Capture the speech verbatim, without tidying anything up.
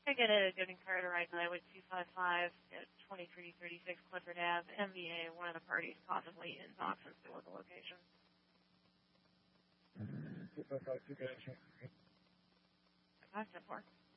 I get a good Carter ride tonight with two five five at twenty-three thirty-six Clifford Avenue, M B A, one of the parties possibly in talks as to what the location. two five five, two guys. Five, ten, four.